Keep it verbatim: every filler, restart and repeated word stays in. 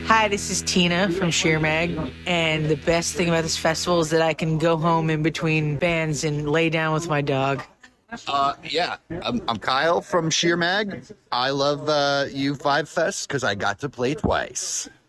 Hi, this is Tina from Sheer Mag, and the best thing about this festival is that I can go home in between bands and lay down with my dog. Uh, yeah, I'm, I'm Kyle from Sheer Mag. I love uh, U five Fest because I got to play twice.